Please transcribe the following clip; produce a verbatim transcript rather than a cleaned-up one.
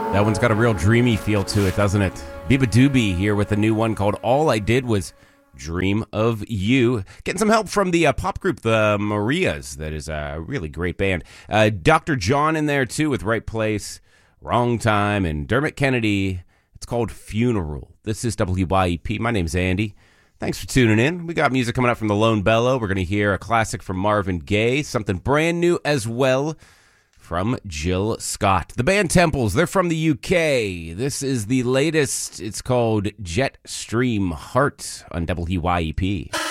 That one's got a real dreamy feel to it, doesn't it? Biba Doobie here with a new one called All I Did Was Dream of You. Getting some help from the uh, pop group, the Marias. That is a really great band. Uh, Doctor John in there, too, with Right Place, Wrong Time, and Dermot Kennedy. It's called Funeral. This is W Y E P. My name's Andy. Thanks for tuning in. We got music coming up from the Lone Bellow. We're going to hear a classic from Marvin Gaye, something brand new as well from Jill Scott. The band Temples, they're from the U K. This is the latest. It's called Jetstream Heart on W Y E P.